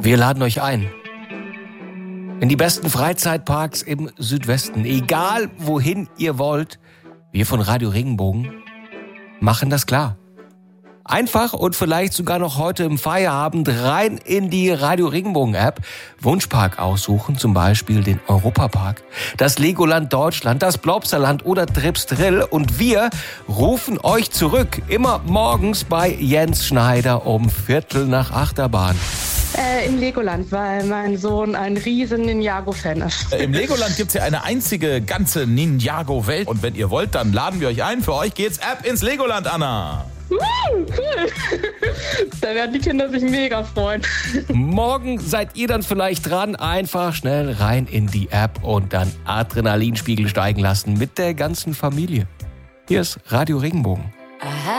Wir laden euch ein in die besten Freizeitparks im Südwesten. Egal wohin ihr wollt, wir von Radio Regenbogen machen das klar. Einfach und vielleicht sogar noch heute im Feierabend rein in die Radio Regenbogen App. Wunschpark aussuchen, zum Beispiel den Europapark, das Legoland Deutschland, das Blobsterland oder Trips Drill. Und wir rufen euch zurück, immer morgens bei Jens Schneider um 7:45 Achterbahn. Im Legoland, weil mein Sohn ein riesen Ninjago-Fan ist. Im Legoland gibt's ja eine einzige ganze Ninjago-Welt. Und wenn ihr wollt, dann laden wir euch ein. Für euch geht's ab ins Legoland, Anna. Cool. Da werden die Kinder sich mega freuen. Morgen seid ihr dann vielleicht dran. Einfach schnell rein in die App und dann Adrenalinspiegel steigen lassen mit der ganzen Familie. Hier ist Radio Regenbogen.